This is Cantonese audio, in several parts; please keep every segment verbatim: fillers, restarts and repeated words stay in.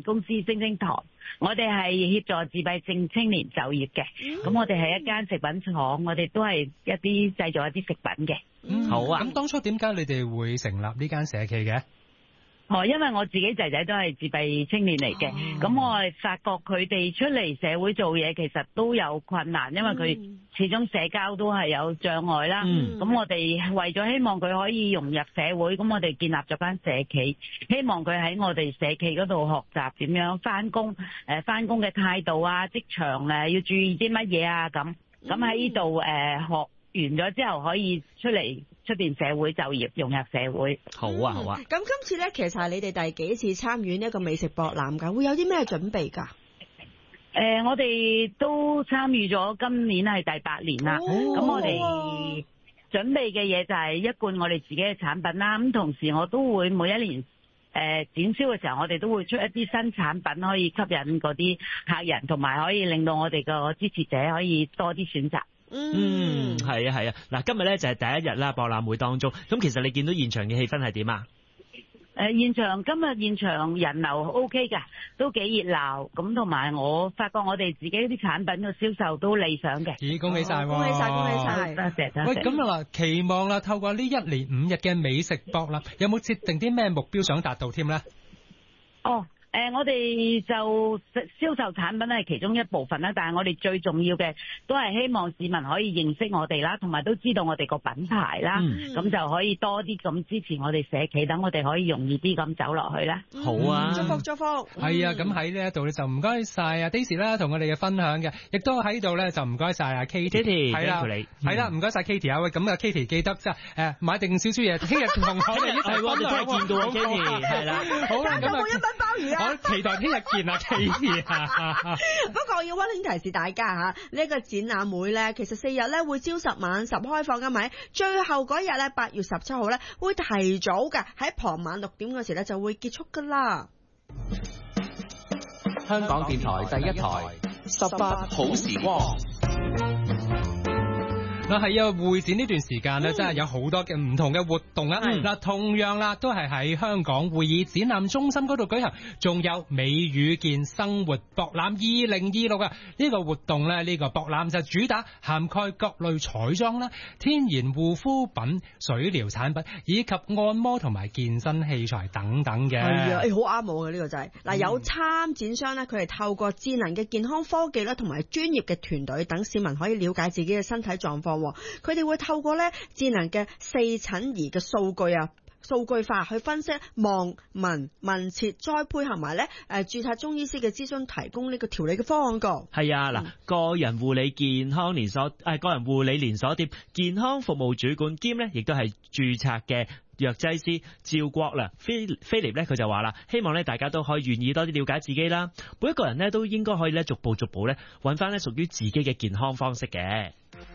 公司星星堂，我哋係協助自閉症青年就業嘅。咁、嗯、我哋係一間食品廠，我哋都係一啲製造一啲食品嘅。 嗯，好啊。咁當初點解你哋會成立呢間社企嘅？ 哦，因為我自己仔仔都係自閉青年嚟嘅，咁、哦、我係發覺佢哋出嚟社會做嘢其實都有困難，因為佢始終社交都係有障礙啦。咁、嗯、我哋為咗希望佢可以融入社會，咁我哋建立咗間社企，希望佢喺我哋社企嗰度學習點樣返工，誒返工嘅態度啊，職場誒要注意啲乜嘢啊咁。咁喺呢度誒學完咗之後可以出嚟出邊社會就業，融入社會。 好啊，好啊。咁、嗯、今次咧，其實係你哋第幾次參與呢一個美食博覽㗎？會有啲咩準備㗎？誒、 呃，我哋都參與咗，今年係第八年啦。咁、哦、我哋準備嘅嘢就係一貫我哋自己嘅產品啦。咁同時我都會每一年誒、呃、展銷嘅時候，我哋都會出一啲新產品，可以吸引嗰啲客人，同埋可以令到我哋個支持者可以多啲選擇。 嗯，係啊係啊，嗱，今日咧就係第一日啦，博覽會當中，咁其實你見到現場嘅氣氛係點啊？ 誒、呃，現場今日現場人流 O K 㗎，都幾熱鬧，咁同埋我發覺我哋自己啲產品嘅銷售都理想嘅。 咦，恭喜晒、哦！ 恭喜晒！恭喜晒！ 多謝多謝。喂， 咁啊嗱，期望啦，透過呢一年五日嘅美食博覽，有冇設定啲咩目標想達到添咧？ 哦。誒、呃，我哋就銷售產品係其中一部分啦，但係我哋最重要嘅都係希望市民可以認識我哋啦，同埋都知道我哋個品牌啦，咁、嗯、就可以多啲咁支持我哋社企，等我哋可以容易啲咁走落去啦。 好啊， 祝福祝福。係啊，咁喺呢一度咧就唔該晒啊 Daisy 啦，同我哋嘅分享嘅，亦都喺度咧就唔該晒啊 Katie， 係啦，係啦，唔該晒 Katie 啊，喂，咁啊 Katie 記得即係誒買定少少嘢，聽日同我哋一齊係我哋真係見到啊 Katie， 係啦， 好啦，咁啊， 有冇一蚊鮑魚啊？ 我期待聽日見啊 Katie 啊！ 不過我要溫馨提示大家吓，呢、這個展覽會咧，其實四日咧會朝十晚十開放噶，咪最後嗰日咧八月十七號咧會提早嘅，喺傍晚六點嗰時咧就會結束噶啦。 香港電台第一台十八好時光。 嗱，係啊，會展呢段時間咧，真係有好多嘅唔同嘅活動啊！嗱、嗯，同樣啦，都係喺香港會議展覽中心嗰度舉行，仲有美與健生活博覽二零二六啊！呢個活動咧，呢、呢個博覽就主打涵蓋各類彩妝啦、天然護膚品、水療產品以及按摩同埋健身器材等等嘅。 係啊，誒好啱我嘅呢個就係、是、嗱，有參展商咧，佢係透過智能嘅健康科技啦，同埋專業嘅團隊，等市民可以了解自己嘅身體狀況。佢哋會透過咧智能嘅四診儀嘅數據啊，數據化去分析望聞問切，再配合埋咧誒註冊中醫師嘅諮詢，提供呢個調理嘅方案個。 係啊，嗱、嗯，個人護理健康連鎖誒、呃，個人護理連鎖店健康服務主管兼咧，亦都係註冊嘅藥劑師趙國良菲菲力咧，佢就話啦，希望咧大家都可以願意多啲了解自己啦，每一個人咧都應該可以咧逐步逐步咧揾翻咧屬於自己嘅健康方式嘅。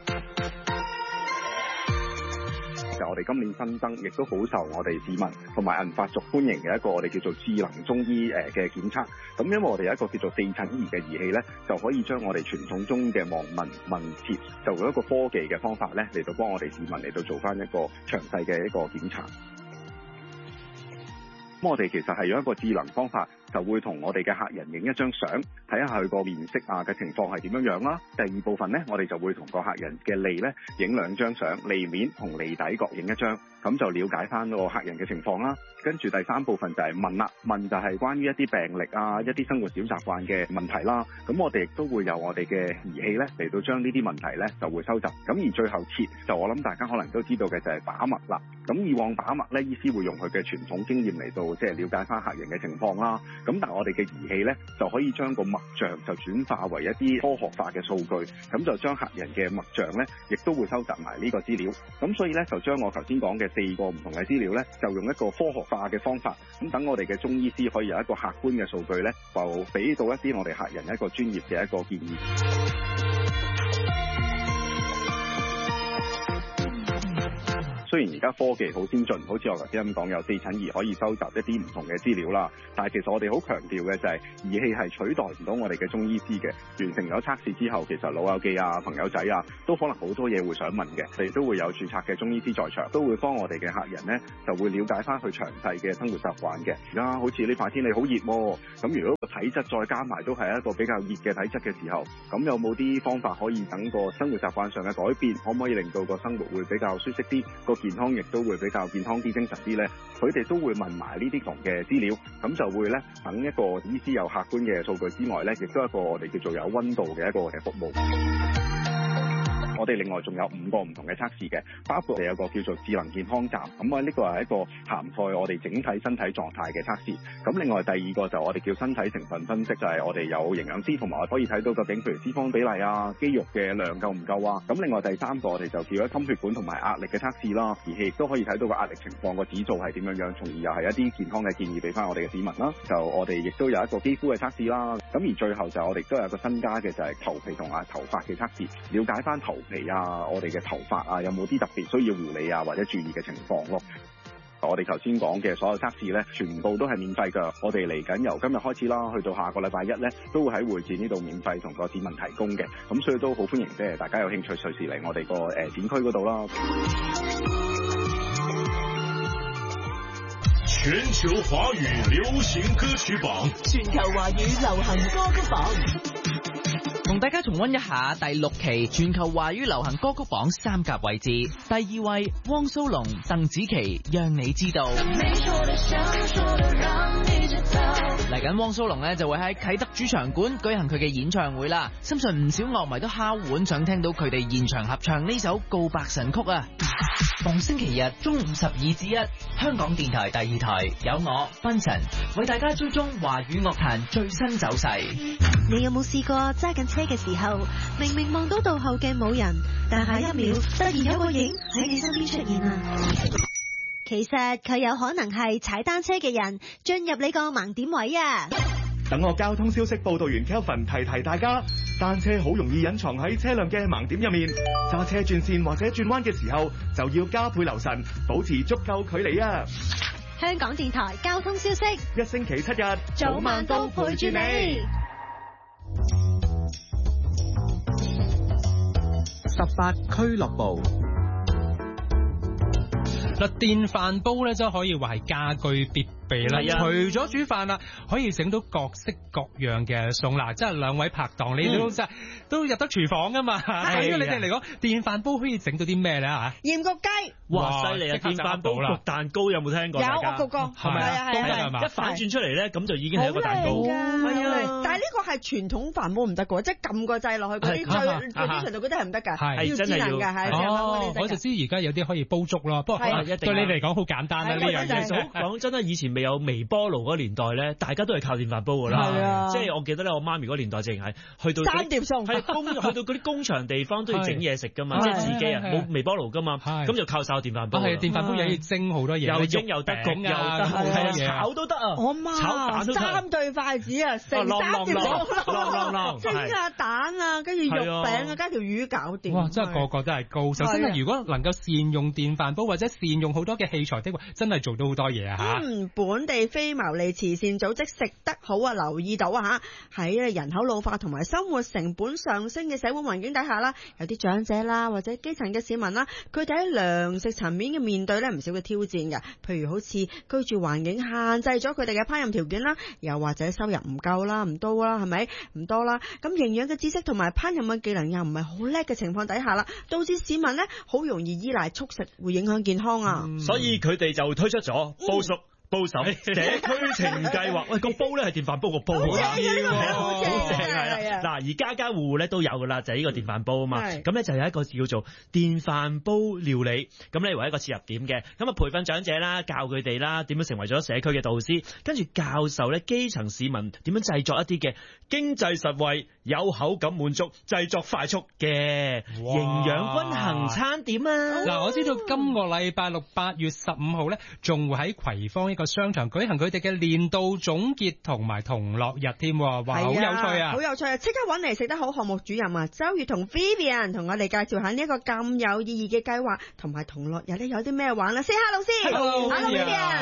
我哋今年新增，亦都好受我哋市民同埋銀髮族歡迎嘅一個我哋叫做智能中醫誒嘅檢測。咁因為我哋有一個叫做四診儀嘅儀器咧，就可以將我哋傳統中醫嘅望聞問切，就用一個科技嘅方法咧嚟到幫我哋市民嚟到做翻一個詳細嘅一個檢查。咁我哋其實係用一個智能方法，就會同我哋嘅客人影一張相，睇下佢個面色啊嘅情況係點樣樣啦。第二部分呢，我哋就會同個客人嘅脷呢影兩張相，脷面同脷底各影一張，咁就了解翻個客人嘅情況啦。跟住第三部分就係問啦，問就係關於一啲病歷啊、一啲生活小習慣嘅問題啦。咁我哋亦都會有我哋嘅儀器呢嚟到將呢啲問題呢就會收集。咁而最後切就我諗大家可能都知道嘅就係把脈啦。咁以往把脈呢，醫師會用佢嘅傳統經驗嚟到即係了解翻客人嘅情況啦。咁但係我哋嘅儀器咧，就可以將個脈象就轉化為一啲科學化嘅數據，咁就將客人嘅脈象咧，亦都會收集埋呢個資料。咁所以咧，就將我頭先講嘅四個唔同嘅資料咧，就用一個科學化嘅方法，咁等我哋嘅中醫師可以有一個客觀嘅數據咧，就俾到一啲我哋客人一個專業嘅一個建議。 雖然而家科技好先進，好似我頭先咁講，有四診儀可以收集一啲唔同嘅資料啦，但係其實我哋好強調嘅就係儀器係取代唔到我哋嘅中醫師嘅。完成咗測試之後，其實老友記啊、朋友仔啊，都可能好多嘢會想問嘅，佢哋都會有註冊嘅中醫師在場，都會幫我哋嘅客人呢，就會了解翻佢詳細嘅生活習慣嘅。而家好似呢排天氣好熱喎，咁如果個體質再加埋都係一個比較熱嘅體質嘅時候，咁有冇啲方法可以等個生活習慣上嘅改變，可唔可以令到個生活會比較舒適啲，個健康亦都會比較健康啲、精神啲呢？佢哋都會問埋呢啲同嘅資料，咁就會呢，等一個醫師有客觀嘅數據之外呢，亦都係一個我哋叫做有溫度嘅一個嘅服務。我哋另外仲有五個唔同嘅測試嘅，包括我哋有個叫做智能健康站，咁啊呢個係一個涵蓋我哋整體身體狀態嘅測試。咁另外第二個就我哋叫身體成分分析，就係、是、我哋有營養師同埋可以睇到究竟譬如脂肪比例啊、肌肉嘅量夠唔夠啊。咁另外第三個我哋就叫咗心血管同埋壓力嘅測試啦，儀器亦都可以睇到個壓力情況個指數係點樣樣，從而又係一啲健康嘅建議俾翻我哋嘅市民啦。就我哋亦都有一個肌膚嘅測試啦。咁而最後就我哋都有一個新加嘅就係頭皮同埋頭髮嘅測試，了解翻頭皮啊、我哋嘅頭髮啊有冇啲特別需要護理啊或者注意嘅情況咯。我哋頭先講嘅所有測試咧，全部都係免費㗎。我哋嚟緊由今日開始啦，去到下個禮拜一咧，都會喺會展呢度免費同個市民提供嘅。咁所以都好歡迎，即係大家有興趣隨時嚟我哋個誒展區嗰度啦。 全球華語流行歌曲榜， 全球華語流行歌曲榜， 同大家重溫一下第六期全球華語流行歌曲榜三甲位置。第二位汪蘇泷、鄧紫棋，讓你知道。嚟緊汪蘇泷呢就會喺啟德主場館舉行佢嘅演唱會啦，相信唔少樂迷都敲碗想聽到佢哋現場合唱呢首告白神曲啊！逢星期日中午十二至一，香港電台第二台有我賓神為大家追蹤華語樂壇最新走勢。 你有冇試過揸緊車嘅時候，明明望到倒後鏡冇人，但下一秒突然有個影喺你身邊出現啊？其實佢有可能係踩單車嘅人進入你個盲點位啊！ 等我交通消息報道員 Kelvin 提提大家，單車好容易隱藏喺車輛嘅盲點入面，揸車轉線或者轉彎嘅時候就要加倍留神，保持足夠距離啊！ 香港電台交通消息， 一星期七日早晚都陪住你。 十八俱樂部。 嗱，電飯煲咧就可以話係家居必備啦。除咗煮飯啦，可以整到各式各樣嘅餸啦。即係兩位拍檔，你哋都真係都入得廚房噶嘛？對於你哋嚟講，電飯煲可以整到啲咩咧嚇？ 鹽焗雞， 哇，犀利啊！電飯煲焗蛋糕有冇聽過？ 有，我焗過，係咪啊？係啊， 一反轉出嚟咧，咁就已經係一個蛋糕。 係啊，但係呢個係傳統飯煲唔得嘅，即係撳個掣落去嗰啲最嗰啲程度嗰啲係唔得㗎，要智能㗎，係。 哦，我就知而家有啲可以煲粥咯，不過可能對你嚟講好簡單啦呢樣嘢。 講真啦，以前未有微波爐嗰年代咧，大家都係靠電飯煲㗎啦。即係我記得咧，我媽咪嗰年代淨係去到三碟餸， 係工去到嗰啲工場地方都要整嘢食㗎嘛，即係自己啊冇微波爐㗎嘛，咁就靠晒電飯煲。 係電飯煲又要蒸好多嘢， 又蒸又得，焗又得，炒都得啊！ 我媽三對筷子啊，成三碟餸，蒸啊蛋啊，跟住肉餅啊，加條魚搞掂。 哇！真係個個都係高手。首先係如果能夠善用電飯煲或者善用好多嘅器材的話，真係做到好多嘢啊嚇！ 嗯，本地非牟利慈善組織食得好啊，留意到啊嚇，喺人口老化同埋生活成本上升嘅社會環境底下啦，有啲長者啦或者基層嘅市民啦，佢哋喺糧食層面嘅面對咧唔少嘅挑戰嘅，譬如好似居住環境限制咗佢哋嘅烹飪條件啦，又或者收入唔夠啦、唔多啦，係咪唔多啦？咁營養嘅知識同埋烹飪嘅技能又唔係好叻嘅情況底下啦，導致市民咧好容易依賴速食，會影響健康啊！ 嗯、所以佢哋就推出咗煲熟。嗯煲手社區情計劃，喂個煲咧係電飯煲個煲啊，好正啊！嗱，而家家戶戶咧都有噶啦，就係呢個電飯煲啊嘛。咁咧就有一個叫做電飯煲料理，咁咧為一個切入點嘅，咁啊培訓長者啦，教佢哋啦點樣成為咗社區嘅導師，跟住教授咧基層市民點樣製作一啲嘅經濟實惠、有口感滿足、製作快速嘅營養均衡餐點啊！ 嗱，我知道今個禮拜六八月十五號咧，仲會喺葵芳一個商場舉行佢哋嘅年度總結同埋同樂日添，哇，好有趣啊！ 好有趣啊！即刻揾嚟食得好項目主任啊，周月同 Vivian 同我哋介紹下呢一個咁有意義嘅計劃，同埋同樂日咧有啲咩玩啦？先 hello 先 ，hello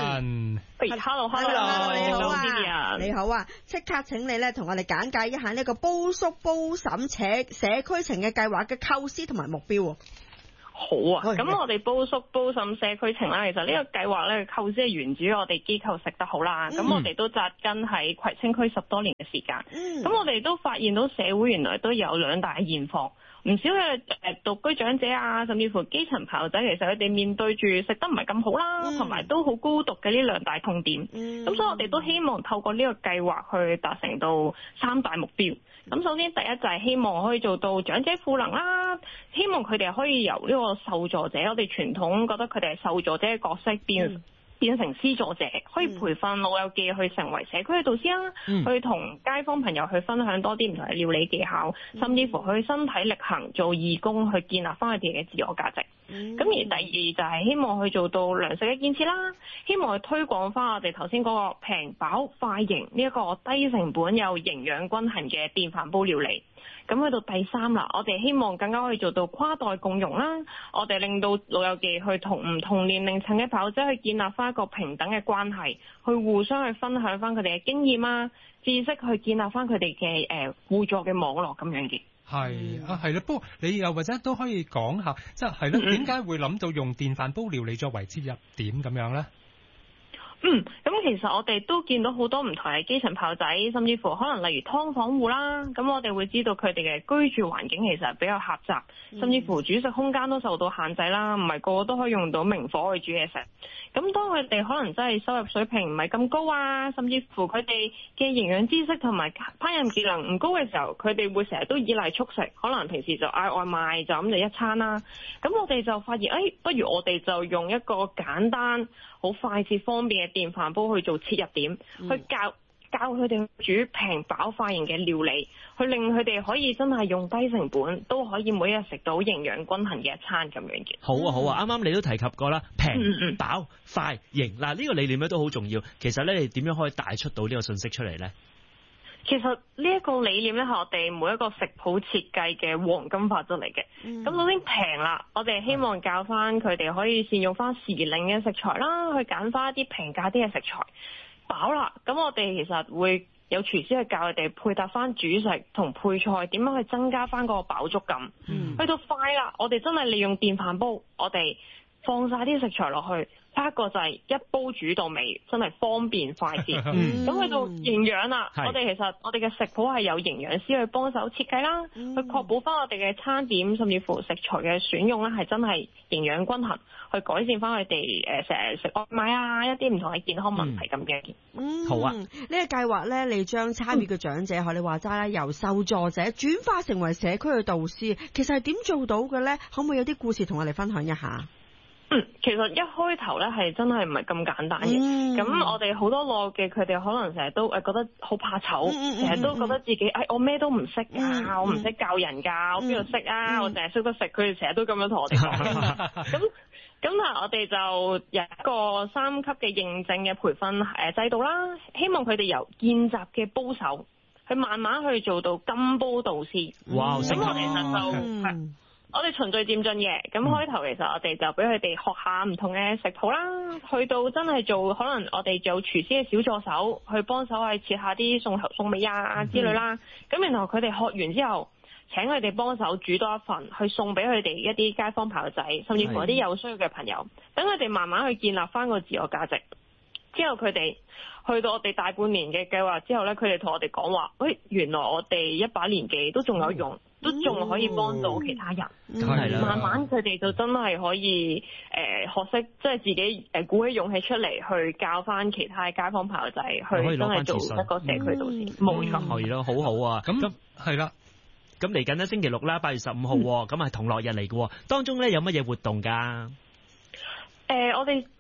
Vivian，hello，hello，hello，你好啊，你好啊，即刻請你咧同我哋簡介一下呢個煲叔煲嬸社社區情嘅計劃嘅構思同埋目標。 好啊，咁我哋煲叔煲嬸社區情啦，其實呢個計劃咧構思係源自於我哋機構食得好啦，咁、嗯、我哋都紮根喺葵青區十多年嘅時間，咁、嗯、我哋都發現到社會原來都有兩大現況，唔少嘅誒獨居長者啊，甚至乎基層朋友仔，其實佢哋面對住食得唔係咁好啦，同埋、嗯、都好孤獨嘅呢兩大痛點，咁、嗯、所以我哋都希望透過呢個計劃去達成到三大目標。咁首先第一就係希望可以做到長者賦能啦，希望佢哋可以由呢個受助者，我哋傳統覺得佢哋係受助者嘅角色變、嗯、變成施助者，可以培訓老友記去成為社區嘅導師啦，嗯、去同街坊朋友去分享多啲唔同嘅料理技巧，嗯、甚至乎去身體力行做義工，去建立翻佢哋嘅自我價值。咁、嗯、而第二就係希望去做到糧食嘅建設啦，希望去推廣翻我哋頭先嗰個平飽快型呢一個低成本又營養均衡嘅電飯煲料理。咁去到第三啦，我哋希望更加可以做到跨代共融啦，我哋令到老友記去同唔同年齡層嘅朋友仔去建立翻一個平等嘅關係，去互相去分享翻佢哋嘅經驗啊、知識，去建立翻佢哋嘅誒互助嘅網絡咁樣嘅。 係啊，係啦，不過你又或者都可以講下，即係係咯，點解會諗到用電飯煲料理作為切入點咁樣咧？ 嗯，咁其實我哋都見到好多唔同嘅基層朋友仔，甚至乎可能例如劏房戶啦，咁我哋會知道佢哋嘅居住環境其實比較狹窄，甚至乎煮食空間都受到限制啦，唔係個個都可以用到明火去煮嘢食。咁當佢哋可能真係收入水平唔係咁高啊，甚至乎佢哋嘅營養知識同埋烹飪技能唔高嘅時候，佢哋會成日都依賴速食，可能平時就嗌外賣就咁就一餐啦。咁我哋就發現，誒、哎，不如我哋就用一個簡單、好快捷、方便嘅電飯煲去做切入點，嗯、去教教佢哋煮平飽快型嘅料理，去令佢哋可以真係用低成本都可以每日食到營養均衡嘅一餐咁樣嘅。 好啊好啊，啱啱你都提及過啦，平飽快型嗱呢個理念咧都好重要。其實咧，你點樣可以帶出到呢個信息出嚟咧？ 其實呢一個理念咧係我哋每一個食譜設計嘅黃金法則嚟嘅。咁首先平啦，我哋希望教翻佢哋可以善用翻時令嘅食材啦，去揀翻一啲平價啲嘅食材。飽啦，咁我哋其實會有廚師去教佢哋配搭翻主食同配菜，點樣去增加翻嗰個飽足感。嗯、去到快啦，我哋真係利用電飯煲，我哋放晒啲食材落去。一個就係一煲煮到尾，真係方便快捷。咁、嗯、去到營養啦，我哋其實我哋嘅食譜係有營養師去幫手設計啦，嗯、去確保翻我哋嘅餐點甚至乎食材嘅選用咧係真係營養均衡，去改善翻佢哋誒成日食外賣啊一啲唔同嘅健康問題咁嘅。 嗯， 好啊。 呢個計劃咧，你將參與嘅長者，學、嗯、你話齋啦，由受助者轉化成為社區嘅導師，其實係點做到嘅咧？可唔可以有啲故事同我哋分享一下？ 嗯，其實一開頭咧係真係唔係咁簡單嘅。咁、嗯、我哋好多老友記佢哋可能成日都誒覺得好怕醜，成日、嗯、都覺得自己誒、哎、我咩都唔識㗎，嗯、我唔識教人㗎，我邊度識啊？嗯、我淨係識得食，佢哋成日都咁樣同我哋講。咁咁但係我哋就有一個三級嘅認證嘅培訓誒制度啦，希望佢哋由見習嘅煲手，去慢慢去做到金煲導師。哇！咁我哋就係。我哋循序漸進嘅，咁開頭其實我哋就俾佢哋學下唔同嘅食譜啦，去到真係做可能我哋做廚師嘅小助手，去幫手去切下啲餸頭餸尾啊之類啦。咁、嗯、然後佢哋學完之後，請佢哋幫手煮多一份，去送俾佢哋一啲街坊朋友仔，甚至乎一啲有需要嘅朋友，等佢哋慢慢去建立翻個自我價值。之後佢哋去到我哋大半年嘅計劃之後咧，佢哋同我哋講話，誒、哎，原來我哋一把年紀都仲有用。嗯都仲可以幫到其他人， 嗯、 慢慢佢哋就真係可以誒、呃、學識，即係自己誒鼓起勇氣出嚟去教翻其他街坊朋友仔，去真係做一個社區導師。冇錯，係咯，好好啊。咁咁係啦，咁嚟緊咧星期六啦，八月十五號，咁係同樂日嚟嘅，當中咧有乜嘢活動㗎？誒、呃，我哋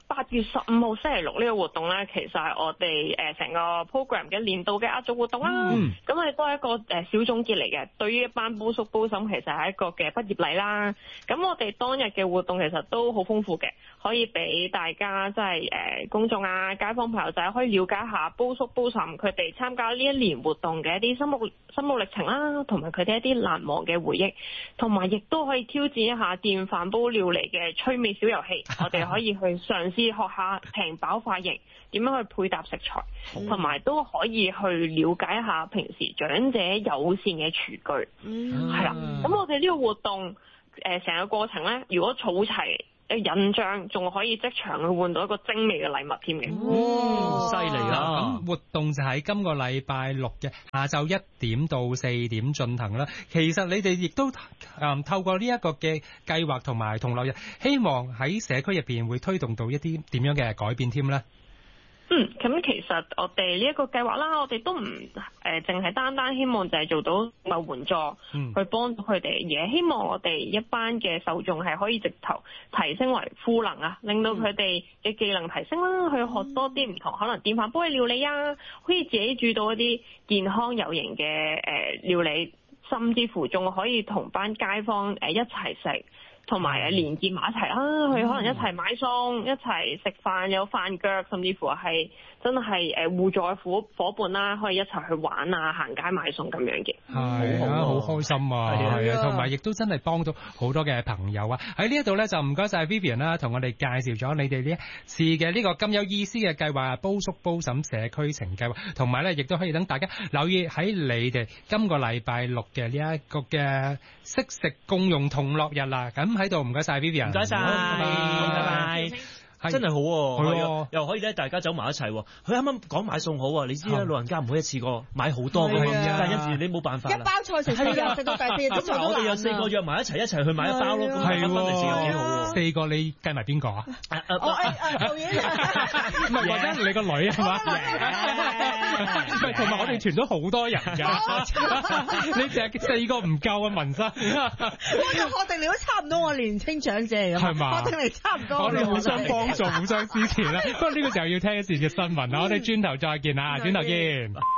八月十五號星期六呢個活動咧，其實係我哋誒成個 program 嘅年度嘅壓軸活動啦。咁係、嗯、都係一個誒小總結嚟嘅，對於一班煲叔煲嬸其實係一個嘅畢業禮啦。咁我哋當日嘅活動其實都好豐富嘅，可以俾大家即係誒公眾啊、街坊朋友仔可以了解下煲叔煲嬸佢哋參加呢一年活動嘅一啲心路心路歷程啦，同埋佢哋一啲難忘嘅回憶，同埋亦都可以挑戰一下電飯煲料理嘅趣味小遊戲。我哋可以去嘗試學下平飽快型點樣去配搭食材，同埋都可以去了解一下平時長者友善嘅廚具。係啦、嗯，咁我哋呢個活動誒成個過程咧，如果儲齊印章，仲可以即場去換到一個精美嘅禮物添嘅。 哇，犀利啊！ 咁活動就喺今個禮拜六嘅下晝一點到四點進行啦。其實你哋亦都誒、嗯、透過呢一個嘅計劃同埋同樂日，希望喺社區入邊會推動到一啲點樣嘅改變添咧。 嗯，咁其實我哋呢一個計劃啦，我哋都唔誒淨係單單希望就係做到某援助，嗯、去幫到佢哋，而係希望我哋一班嘅受眾係可以直頭提升為賦能啊，令到佢哋嘅技能提升啦，去學多啲唔同可能電飯煲嘅料理啊，可以自己煮到一啲健康有型嘅誒料理，甚至乎仲可以同班街坊誒一齊食。同埋連結埋一齊啊！佢可能一齊買餸，一齊食飯，有飯腳，甚至乎係真係誒互助嘅伙夥伴啦，可以一齊去玩啊、行街買餸咁樣嘅。 係啊，好開心啊！係啊，同埋亦都真係幫到好多嘅朋友啊！喺呢一度咧就唔該晒 Vivian 啦，同我哋介紹咗你哋呢一次嘅呢個咁有意思嘅計劃，煲叔煲嬸社區情計劃，同埋咧亦都可以等大家留意喺你哋今個禮拜六嘅呢一個嘅惜食共融同樂日啦。咁喺度唔該晒 Vivian， 唔該晒，拜拜。真係好喎，係啊，又可以咧，大家走埋一齊。佢啱啱講買餸好啊，你知啦，老人家唔可以一次過買好多㗎嘛，但係有時你冇辦法。一包菜食四日，食到第四日都做到。我哋有四個約埋一齊，一齊去買一包咯。係喎，四個你計埋邊個啊？ 我誒做嘢， 唔係或者你個女係嘛？唔係，同埋我哋團咗好多人㗎。你淨係四個唔夠啊，文生。 我哋你都差唔多，我年青長者嚟㗎。係嘛？我哋嚟差唔多。 我哋互相幫。做互相支持啦，不過呢個時候要聽一次嘅新聞啦，我哋轉頭再見啊，轉頭見。